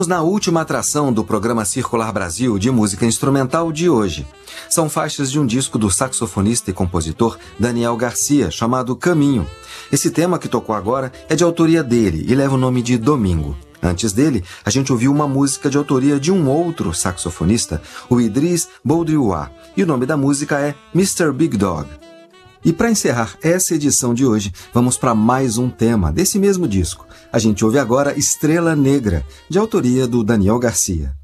Na última atração do programa Circular Brasil de música instrumental de hoje. São faixas de um disco do saxofonista e compositor Daniel Garcia, chamado Caminho. Esse tema que tocou agora é de autoria dele e leva o nome de Domingo. Antes dele, a gente ouviu uma música de autoria de um outro saxofonista, o Idris Boudrioua, e o nome da música é Mr. Big Dog. E para encerrar essa edição de hoje, vamos para mais um tema desse mesmo disco. A gente ouve agora Estrela Negra, de autoria do Daniel Garcia.